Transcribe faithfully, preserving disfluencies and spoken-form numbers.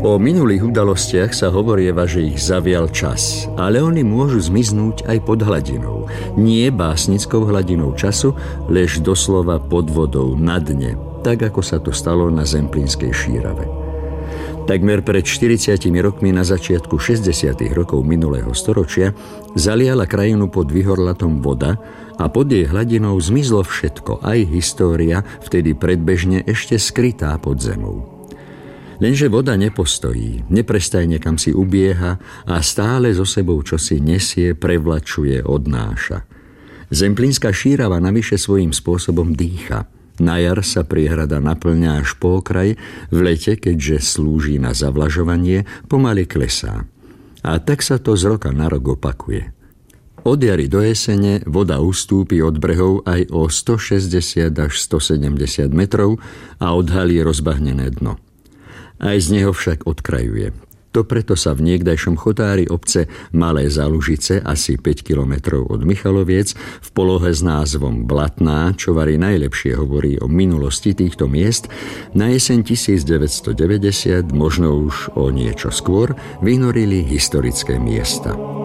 O minulých udalostiach sa hovorieva, že ich zavial čas, ale oni môžu zmiznúť aj pod hladinou. Nie básnickou hladinou času, lež doslova pod vodou na dne, tak ako sa to stalo na Zemplínskej šírave. Takmer pred štyridsiatimi rokmi na začiatku šesťdesiatych rokov minulého storočia zaliala krajinu pod Vyhorlatom voda a pod jej hladinou zmizlo všetko, aj história, vtedy predbežne ešte skrytá pod zemou. Lenže voda nepostojí, neprestajne kam si ubieha a stále so sebou čosi nesie, prevlačuje, odnáša. Zemplínska šírava navyše svojím spôsobom dýcha. Na jar sa priehrada naplňa až po okraj, v lete, keďže slúži na zavlažovanie, pomaly klesá. A tak sa to z roka na rok opakuje. Od jary do jesene voda ustúpi od brehov aj o stošesťdesiat až stosedemdesiat metrov a odhalí rozbahnené dno. Aj z neho však odkrajuje. To preto sa v niekdajšom chotári obce Malé Zalužice, asi päť kilometrov od Michaloviec, v polohe s názvom Blatná, čo vari najlepšie hovorí o minulosti týchto miest, na jeseň tisícdeväťstodeväťdesiat, možno už o niečo skôr, vynorili historické miesta.